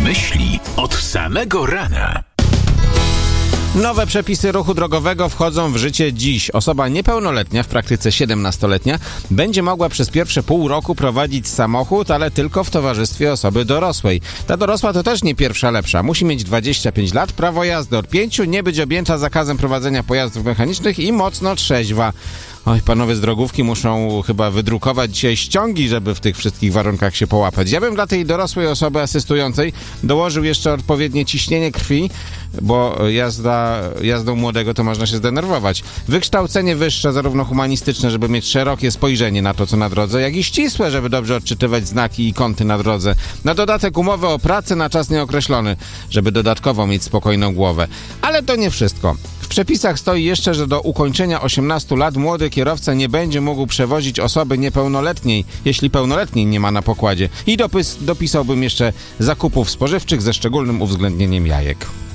Myśli od samego rana. Nowe przepisy ruchu drogowego wchodzą w życie dziś. Osoba niepełnoletnia, w praktyce 17-letnia, będzie mogła przez pierwsze pół roku prowadzić samochód, ale tylko w towarzystwie osoby dorosłej. Ta dorosła to też nie pierwsza lepsza. Musi mieć 25 lat, prawo jazdy od 5, nie być objęta zakazem prowadzenia pojazdów mechanicznych i mocno trzeźwa. Oj, panowie z drogówki muszą chyba wydrukować dzisiaj ściągi, żeby w tych wszystkich warunkach się połapać. Ja bym dla tej dorosłej osoby asystującej dołożył jeszcze odpowiednie ciśnienie krwi, bo jazdą młodego to można się zdenerwować. Wykształcenie wyższe, zarówno humanistyczne, żeby mieć szerokie spojrzenie na to, co na drodze, jak i ścisłe, żeby dobrze odczytywać znaki i kąty na drodze. Na dodatek umowę o pracę na czas nieokreślony, żeby dodatkowo mieć spokojną głowę. Ale to nie wszystko. W przepisach stoi jeszcze, że do ukończenia 18 lat młody kierowca nie będzie mógł przewozić osoby niepełnoletniej, jeśli pełnoletniej nie ma na pokładzie. I dopisałbym jeszcze zakupów spożywczych ze szczególnym uwzględnieniem jajek.